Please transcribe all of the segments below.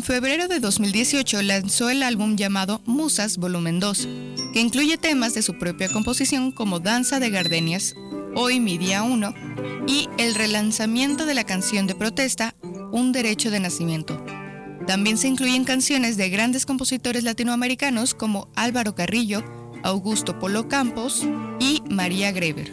febrero de 2018 lanzó el álbum llamado Musas Volumen 2, que incluye temas de su propia composición como Danza de Gardenias, Hoy mi día 1 y el relanzamiento de la canción de protesta Un derecho de nacimiento. También se incluyen canciones de grandes compositores latinoamericanos como Álvaro Carrillo, Augusto Polo Campos y María Greber.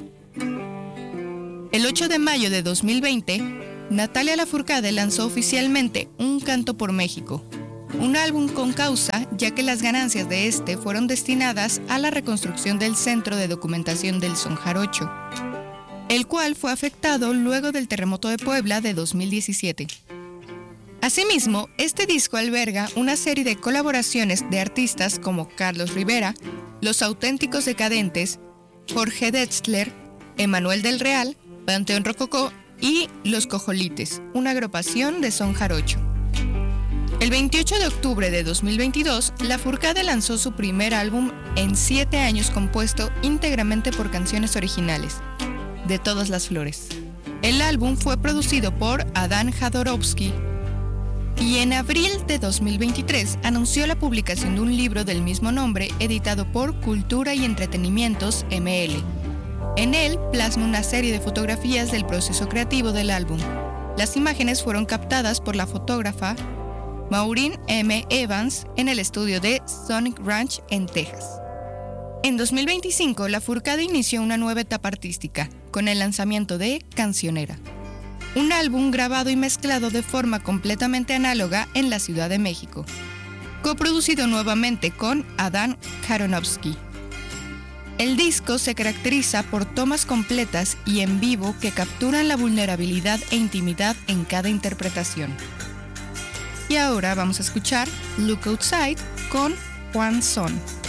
El 8 de mayo de 2020, Natalia Lafourcade lanzó oficialmente Un canto por México, un álbum con causa, ya que las ganancias de este fueron destinadas a la reconstrucción del Centro de Documentación del Son Jarocho, el cual fue afectado luego del terremoto de Puebla de 2017. Asimismo, este disco alberga una serie de colaboraciones de artistas como Carlos Rivera, Los Auténticos Decadentes, Jorge Drexler, Emanuel del Real, Panteón Rococó y Los Cojolites, una agrupación de son jarocho. El 28 de octubre de 2022, Lafourcade lanzó su primer álbum en 7 años compuesto íntegramente por canciones originales, De todas las flores. El álbum fue producido por Adán Jodorowsky y en abril de 2023 anunció la publicación de un libro del mismo nombre editado por Cultura y Entretenimientos ML. En él plasma una serie de fotografías del proceso creativo del álbum. Las imágenes fueron captadas por la fotógrafa Maureen M. Evans en el estudio de Sonic Ranch en Texas. En 2025, Lafourcade inició una nueva etapa artística con el lanzamiento de Cancionera, un álbum grabado y mezclado de forma completamente análoga en la Ciudad de México, coproducido nuevamente con Adán Jodorowsky. El disco se caracteriza por tomas completas y en vivo que capturan la vulnerabilidad e intimidad en cada interpretación. Y ahora vamos a escuchar Look Outside con Juan Son.